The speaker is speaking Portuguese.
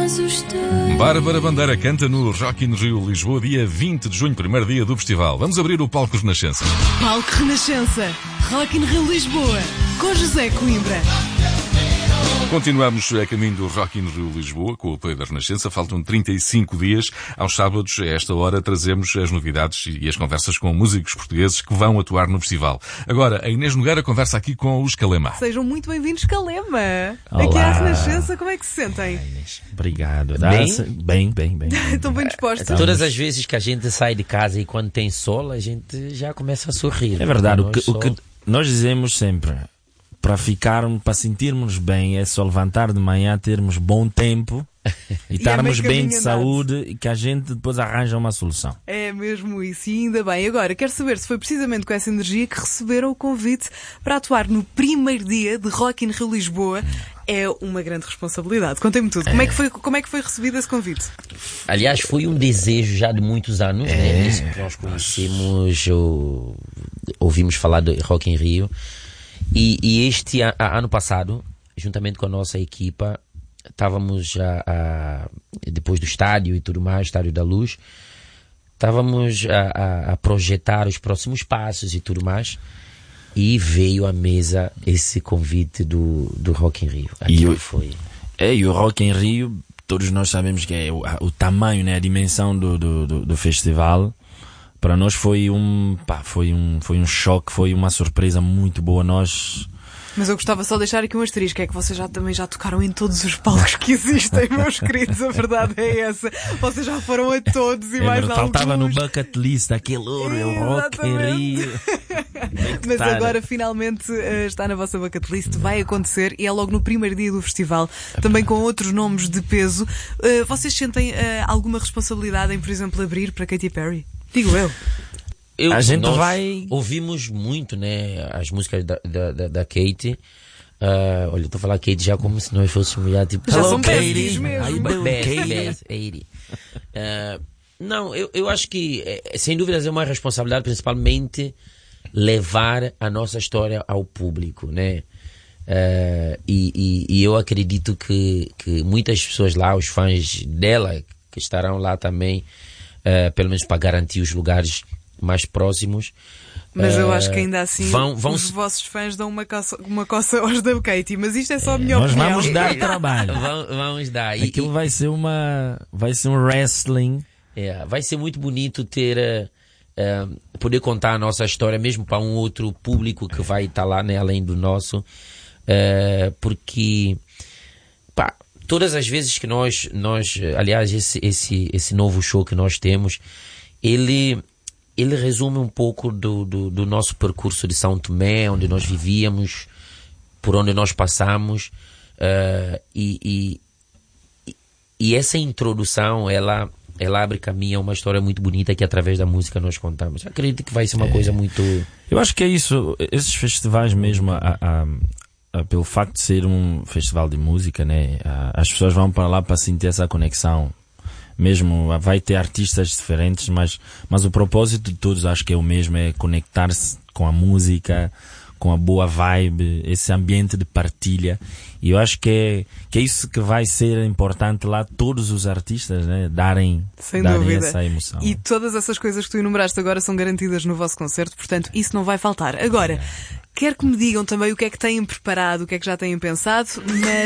Bárbara Bandeira canta no Rock in Rio Lisboa, dia 20 de junho, primeiro dia do festival. Vamos abrir o Palco Renascença. Palco Renascença, Rock in Rio Lisboa, com José Coimbra. Continuamos a caminho do Rock in Rio Lisboa, com o apoio da Renascença. Faltam 35 dias. Aos sábados, a esta hora, trazemos as novidades e as conversas com músicos portugueses que vão atuar no festival. Agora, a Inês Nogueira conversa aqui com os Calema. Sejam muito bem-vindos, Calema. Olá. Aqui à Renascença, como é que se sentem? Obrigado. Bem? Bem. Estão bem dispostos? Todas as vezes que a gente sai de casa e quando tem sol, a gente já começa a sorrir. É verdade, o que nós dizemos sempre, para sentirmos bem, é só levantar de manhã, termos bom tempo e estarmos bem de saúde e que a gente depois arranja uma solução. É mesmo isso, e ainda bem. Agora, quero saber se foi precisamente com essa energia que receberam o convite para atuar no primeiro dia de Rock in Rio Lisboa. É uma grande responsabilidade. Contem-me tudo. Como é que foi recebido esse convite? Aliás, foi um desejo já de muitos anos, né? Desde que nós conhecemos, ouvimos falar de Rock in Rio. E este ano passado, juntamente com a nossa equipa, estávamos depois do estádio e tudo mais, Estádio da Luz, estávamos a projetar os próximos passos e tudo mais, e veio à mesa esse convite do Rock in Rio. E o Rock in Rio, todos nós sabemos que é o tamanho, né, a dimensão do festival. Para nós foi um choque, foi uma surpresa muito boa. Mas eu gostava só de deixar aqui um asterisco, é que vocês também já tocaram em todos os palcos que existem, meus queridos, a verdade é essa. Vocês já foram a todos e mais alguns. Faltava no bucket list aquele ouro, é o Rock in Rio. Mas agora finalmente está na vossa bucket list, vai acontecer e é logo no primeiro dia do festival, também com outros nomes de peso. Vocês sentem alguma responsabilidade em, por exemplo, abrir para Katy Perry? Digo eu. Nós ouvimos muito, né, as músicas da Katy. Olha, eu estou a falar Katy já como se nós fôssemos já tipo... Já são Katy mesmo. Katy. Não, eu acho que, sem dúvidas, é uma responsabilidade, principalmente, levar a nossa história ao público, né? E eu acredito que muitas pessoas lá, os fãs dela, que estarão lá também, pelo menos para garantir os lugares mais próximos. Mas eu acho que ainda assim os vossos fãs dão uma coça aos da Katy, mas isto é só a minha opinião. Nós vamos dar trabalho. Vamos dar. Aquilo vai ser um wrestling. Vai ser muito bonito ter poder contar a nossa história mesmo para um outro público que vai estar lá, né, além do nosso, porque todas as vezes que nós aliás, esse novo show que nós temos, ele resume um pouco do nosso percurso de São Tomé, onde nós vivíamos, por onde nós passamos, e essa introdução, ela abre caminho a uma história muito bonita que através da música nós contamos. Acredito que vai ser uma coisa muito... Eu acho que é isso, esses festivais mesmo, pelo facto de ser um festival de música, né, as pessoas vão para lá para sentir essa conexão. Mesmo vai ter artistas diferentes, mas o propósito de todos acho que é o mesmo, é conectar-se com a música, com a boa vibe, esse ambiente de partilha. E eu acho que é isso que vai ser importante lá, todos os artistas, né, darem essa emoção. E todas essas coisas que tu enumeraste agora são garantidas no vosso concerto, portanto isso não vai faltar. Agora, quero que me digam também o que é que têm preparado, o que é que já têm pensado, mas